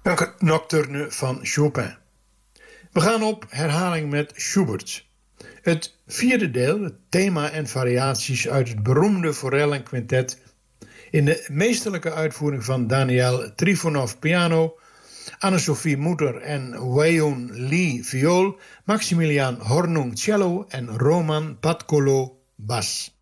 Nocturne van Chopin. We gaan op herhaling met Schubert. Het vierde deel, het thema en variaties uit het beroemde Forellen-quintet, in de meesterlijke uitvoering van Daniel Trifonov piano, Anne-Sophie Mutter en Weyoun Lee viool, Maximilian Hornung cello en Roman Patkolo bas.